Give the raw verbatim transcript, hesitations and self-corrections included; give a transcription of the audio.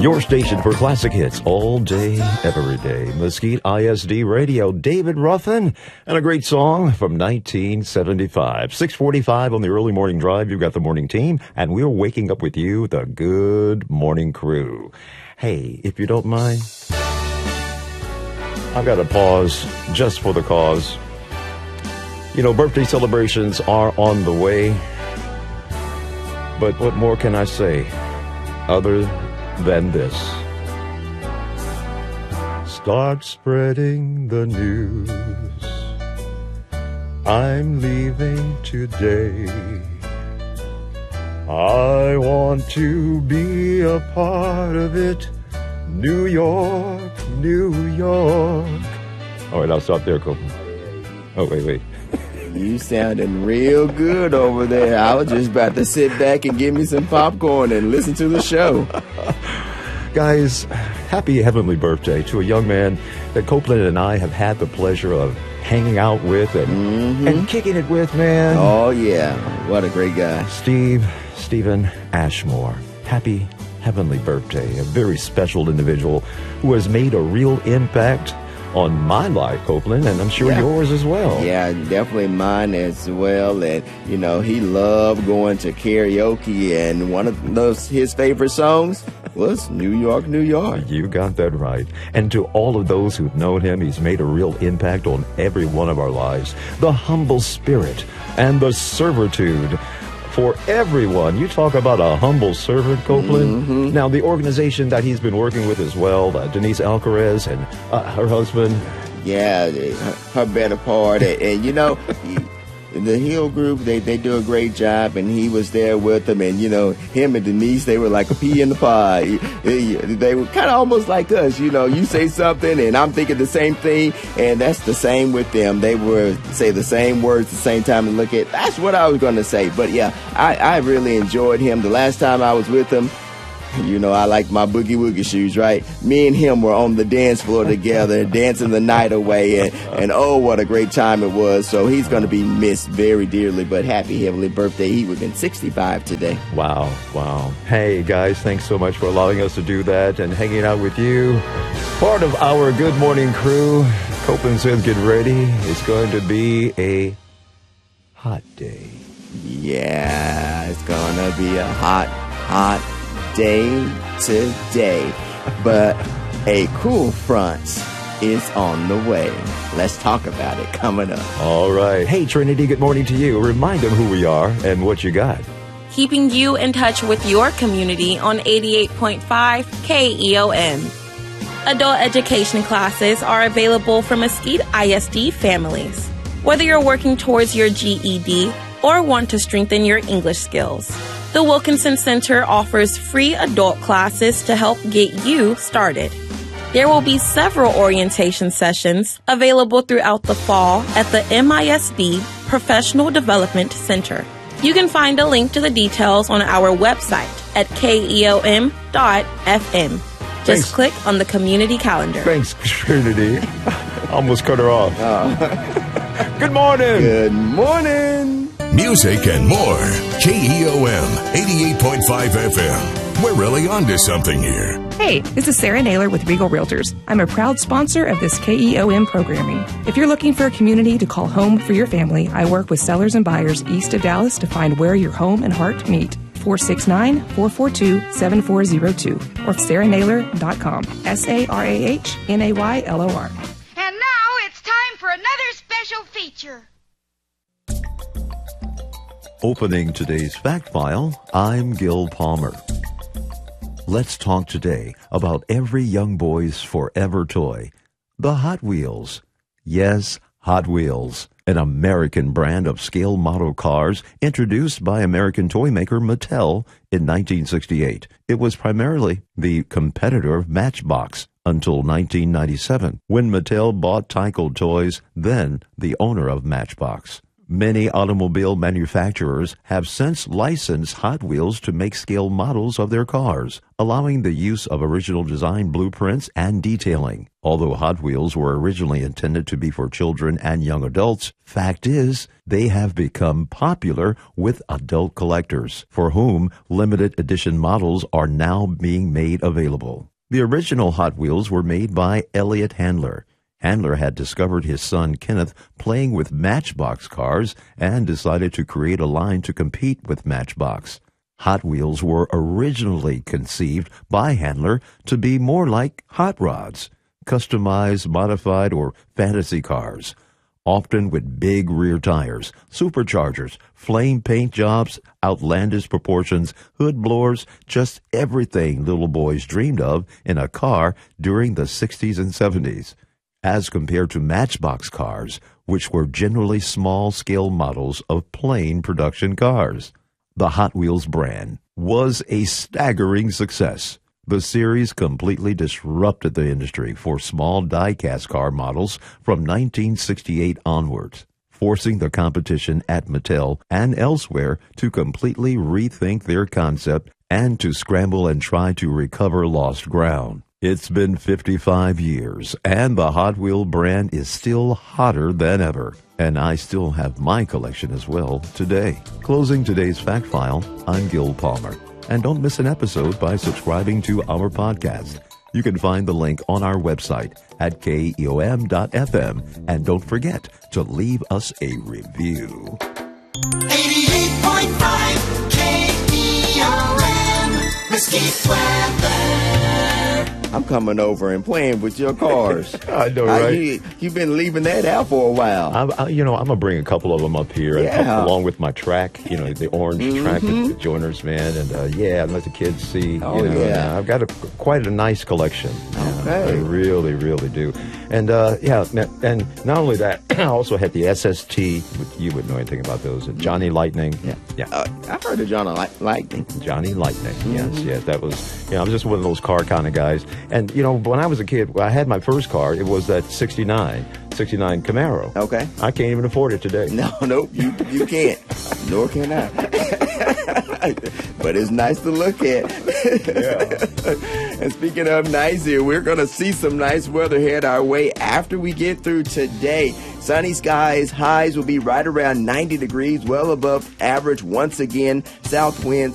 Your station for classic hits all day, every day. Mesquite I S D Radio, David Ruffin, and a great song from nineteen seventy-five. six forty-five on the early morning drive. You've got the morning team, and we're waking up with you, the Good Morning Crew. Hey, if you don't mind, I've got to pause just for the cause. You know, birthday celebrations are on the way, but what more can I say other than this? Start spreading the news. I'm leaving today. I want to be a part of it. New York, New York. All right, I'll stop there, Copeland. Oh, wait, wait. You sounding real good over there. I was just about to sit back and give me some popcorn and listen to the show. Guys, happy heavenly birthday to a young man that Copeland and I have had the pleasure of hanging out with and, mm-hmm. and kicking it with, man. Oh, yeah. What a great guy. Steve, Stephen Ashmore. Happy heavenly birthday. A very special individual who has made a real impact on my life, Copeland, and I'm sure yeah. yours as well. Yeah, definitely mine as well. And, you know, he loved going to karaoke, and one of those his favorite songs was New York, New York. You got that right. And to all of those who've known him, he's made a real impact on every one of our lives. The humble spirit and the servitude for everyone. You talk about a humble servant, Copeland. Mm-hmm. Now, the organization that he's been working with as well, uh, Denise Alcarez and uh, her husband. Yeah, her, her better part. and, and, you know, the Hill Group, they, they do a great job, and he was there with them. And, you know, him and Denise, they were like a pea in the pod. They were kind of almost like us. You know, you say something, and I'm thinking the same thing, and that's the same with them. They would say the same words at the same time and look at, that's what I was going to say. But, yeah, I, I really enjoyed him. The last time I was with him, you know, I like my boogie woogie shoes, right? Me and him were on the dance floor together, dancing the night away, and, and oh, what a great time it was. So he's going to be missed very dearly, but happy heavenly birthday. He would have been sixty-five today. Wow, wow. Hey, guys, thanks so much for allowing us to do that and hanging out with you. Part of our Good Morning Crew. Copeland says get ready. It's going to be a hot day. Yeah, it's going to be a hot, hot day today, but a cool front is on the way. Let's talk about it coming up. All right. Hey, Trinity, good morning to you. Remind them who we are and what you got. Keeping you in touch with your community on eighty-eight point five K E O M. Adult education classes are available for Mesquite I S D families. Whether you're working towards your G E D or want to strengthen your English skills, the Wilkinson Center offers free adult classes to help get you started. There will be several orientation sessions available throughout the fall at the M I S D Professional Development Center. You can find a link to the details on our website at K E O M dot F M. Just Thanks. Click on the community calendar. Thanks, Trinity. Almost cut her off. Oh. Good morning. Good morning. Music and more. K E O M eighty-eight point five F M. We're really onto something here. Hey, this is Sarah Naylor with Regal Realtors. I'm a proud sponsor of this K E O M programming. If you're looking for a community to call home for your family, I work with sellers and buyers east of Dallas to find where your home and heart meet. four six nine, four four two, seven four zero two or sarah naylor dot com. S A R A H N A Y L O R. And now it's time for another special feature. Opening today's fact file, I'm Gil Palmer. Let's talk today about every young boy's forever toy, the Hot Wheels. Yes, Hot Wheels, an American brand of scale model cars introduced by American toy maker Mattel in nineteen sixty-eight. It was primarily the competitor of Matchbox until nineteen ninety-seven, when Mattel bought Tyco Toys, then the owner of Matchbox. Many automobile manufacturers have since licensed Hot Wheels to make scale models of their cars, allowing the use of original design blueprints and detailing. Although Hot Wheels were originally intended to be for children and young adults, fact is, they have become popular with adult collectors, for whom limited edition models are now being made available. The original Hot Wheels were made by Elliott Handler. Handler had discovered his son Kenneth playing with Matchbox cars and decided to create a line to compete with Matchbox. Hot Wheels were originally conceived by Handler to be more like hot rods, customized, modified, or fantasy cars, often with big rear tires, superchargers, flame paint jobs, outlandish proportions, hood blowers, just everything little boys dreamed of in a car during the sixties and seventies. As compared to Matchbox cars, which were generally small-scale models of plain production cars. The Hot Wheels brand was a staggering success. The series completely disrupted the industry for small die-cast car models from nineteen sixty-eight onwards, forcing the competition at Mattel and elsewhere to completely rethink their concept and to scramble and try to recover lost ground. It's been fifty-five years, and the Hot Wheel brand is still hotter than ever. And I still have my collection as well today. Closing today's Fact File, I'm Gil Palmer. And don't miss an episode by subscribing to our podcast. You can find the link on our website at K E O M dot F M. And don't forget to leave us a review. eighty-eight point five K E O M, Mesquite Weather. I'm coming over and playing with your cars. I know, Uh, right? you, you've been leaving that out for a while. I'm, I, you know, I'm gonna bring a couple of them up here, Yeah. and up- along with my track. You know, the orange track, the, the joiners, man, and uh, yeah, let the kids see. Oh, you know, yeah. and I've got a quite a nice collection. Yeah, Okay. I really, really do. And uh, yeah, ma- and not only that, I also had the S S T. You wouldn't know anything about those. And Johnny Lightning. Yeah. yeah. Uh, I've heard of John Light- Lightning. Johnny Lightning. Yes, yes, that was. You know, I was just one of those car kind of guys. And you know, when I was a kid, when I had my first car, it was that sixty-nine Camaro. Okay. I can't even afford it today. No, nope, you, you can't. Nor can I. But it's nice to look at. Yeah. And speaking of nice here, we're going to see some nice weather head our way after we get through today. Sunny skies, highs will be right around ninety degrees, well above average once again. South winds